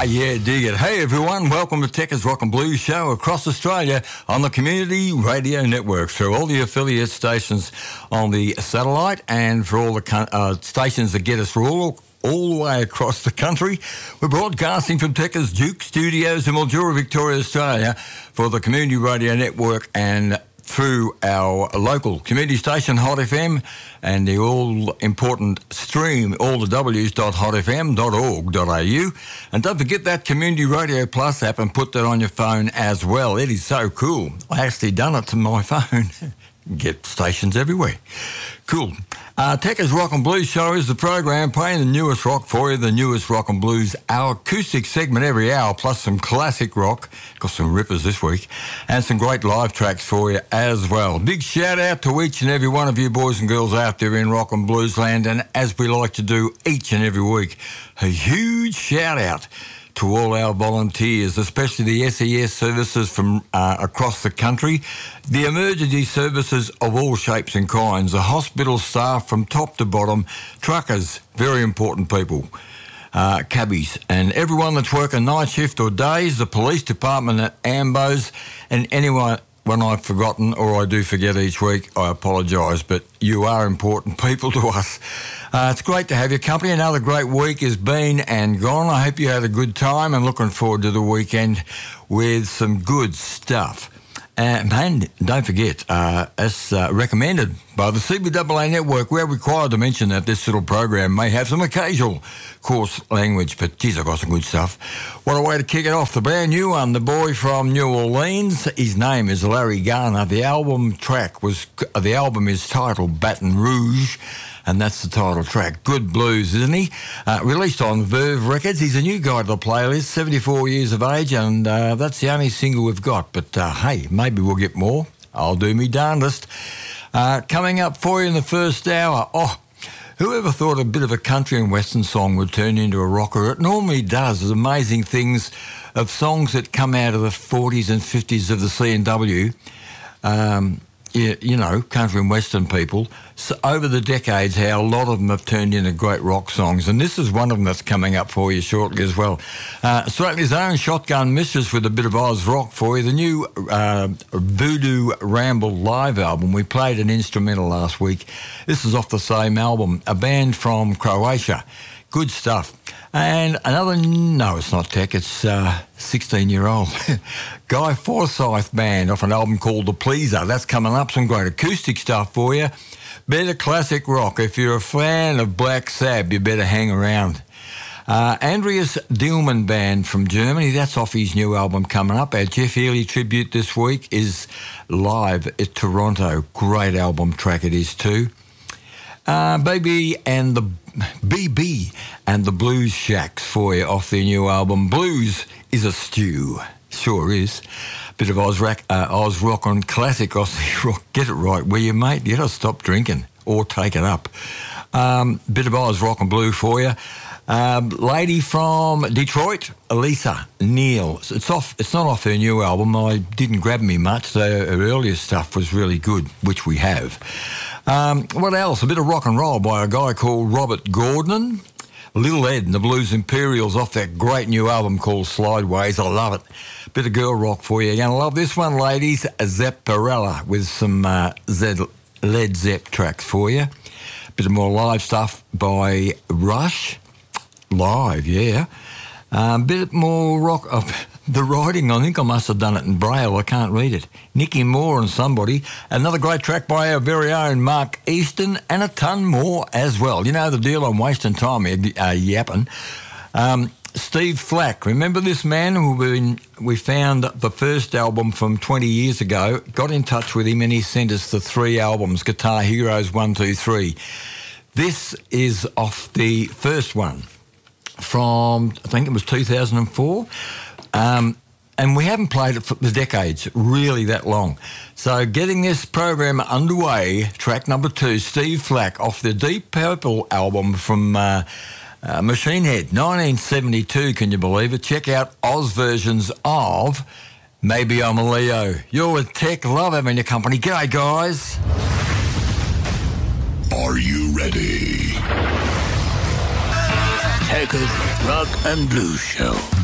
Yeah, dig it. Hey, everyone. Welcome to Techers Rock and Blues Show across Australia on the Community Radio Network through all the affiliate stations on the satellite and for all the stations that get us through all the way across the country. We're broadcasting from Techers Duke Studios in Mildura, Victoria, Australia for the Community Radio Network and through our local community station, Hot FM, and the all-important stream, allthews.hotfm.org.au. And don't forget that Community Radio Plus app and put that on your phone as well. It is so cool. I actually done it to my phone. Get stations everywhere. Cool. Techers Rock and Blues Show is the program playing the newest rock for you, the newest rock and blues. Our acoustic segment every hour, plus some classic rock. Got some rippers this week. And some great live tracks for you as well. Big shout out to each and every one of you boys and girls out there in rock and blues land. And as we like to do each and every week, a huge shout out to all our volunteers, especially the SES services from across the country, the emergency services of all shapes and kinds, the hospital staff from top to bottom, truckers, very important people, cabbies, and everyone that's working night shift or days, the police department at Ambos, and anyone when I've forgotten or I do forget each week, I apologise, but you are important people to us. It's great to have your company. Another great week has been and gone. I hope you had a good time and looking forward to the weekend with some good stuff. And don't forget, as recommended by the CBAA Network, we're required to mention that this little program may have some occasional coarse language, but geez, I've got some good stuff. What a way to kick it off. The brand new one, the boy from New Orleans. His name is Larry Garner. The album is titled Baton Rouge, and that's the title track. Good blues, isn't he? Released on Verve Records. He's a new guy to the playlist, 74 years of age, and that's the only single we've got. But hey, maybe we'll get more. I'll do me darndest. Coming up for you in the first hour. Oh, whoever thought a bit of a country and western song would turn into a rocker? It normally does. There's amazing things of songs that come out of the 40s and 50s of the C&W. You know, country and western people, so over the decades, how a lot of them have turned into great rock songs, and this is one of them that's coming up for you shortly as well. Australia's own Shotgun Mistress with a bit of Oz rock for you, the new Voodoo Ramble live album. We played an instrumental last week. This is off the same album, a band from Croatia. Good stuff. And another, no, it's not tech, it's 16-year-old Guy Forsyth band off an album called The Pleaser. That's coming up, some great acoustic stuff for you. Better classic rock. If you're a fan of Black Sabbath, you better hang around. Andreas Dillman band from Germany, that's off his new album coming up. Our Jeff Healey tribute this week is live at Toronto. Great album track it is too. BB and the Blues Shacks for you off their new album. Blues is a stew. Sure is. Bit of Oz rock and classic Aussie rock. Get it right, will you, mate? You gotta stop drinking or take it up. Bit of Oz rock and blue for you. Lady from Detroit, Elisa Neal. It's not off her new album. I didn't grab me much. Her earlier stuff was really good, which we have. What else? A bit of rock and roll by a guy called Robert Gordon. Little Ed and the Blues Imperials off that great new album called Slideways. I love it. Bit of girl rock for you. You're going to love this one, ladies. Zepparella with some Led Zepp tracks for you. Bit of more live stuff by Rush. Live, yeah. Bit more rock of the writing. I think I must have done it in Braille. I can't read it. Nicky Moore and somebody. Another great track by our very own Mark Easton, and a ton more as well. You know the deal. I'm wasting time here, yapping. Steve Flack. Remember this man who we found the first album from 20 years ago, got in touch with him, and he sent us the 3 albums, Guitar Heroes 1, 2, 3. This is off the first one from, I think it was 2004. And we haven't played it for the decades, really that long. So getting this program underway, track number 2, Steve Flack, off the Deep Purple album from Machine Head, 1972, can you believe it? Check out Oz versions of Maybe I'm a Leo. You're with Tech, love having your company. G'day, guys. Are you ready? Techers Rock and Blues Show.